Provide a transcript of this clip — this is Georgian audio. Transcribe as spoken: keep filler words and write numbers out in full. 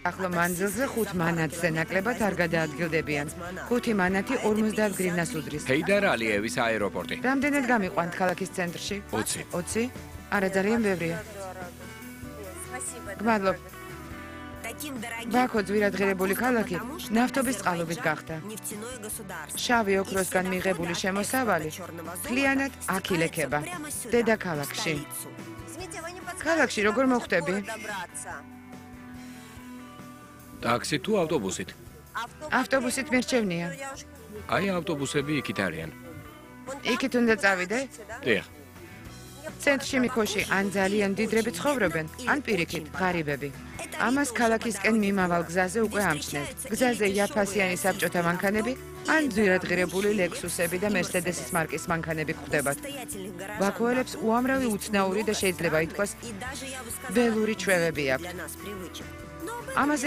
ახლო მანძილზე ხუთ მანათზე ნაკლებად არ გადაადგილდებიან. ხუთი მანათი ორმოცდაათ გრინას უდრის. ჰეიდარ ალიევის აეროპორტი. რამდენად გამიყვანთ ქალაქის ცენტრში? ოცი. ოცი? არა ძალიან ბევრია. გმადლობ. ბაქო ძვირადღირებული ქალაქი ნავთობის წყალობით გახდა. შავი ოქროსგან მიღებული შემოსავალი მთლიანად აქ ილექება, დედაქალაქში. ქალაქში როგორ მოხვდები? ტაქსი თუ ავტობუსით? ავტობუსით მირჩევნია. აი ავტობუსები იქით არიან. იქით უნდა წავიდე? დიახ. ცენტრში მიქოში ან ძალიან მდიდრები ცხოვრობენ, ან პირიქით ღარიბები. ამას ქალაქისკენ მიმავალ გზაზე უკვე ამჩნევთ. გზაზე იაფასიანი საბჭოთა მანქანები, ან ძვირადღირებული ლექსუსები და მერსედესის მარკის მანქანები გვხვდებათ. ბაქოელებს უამრავი უცნაური და შეიძლება ითქვას ველური ჩვევები აქვთ. ამაზე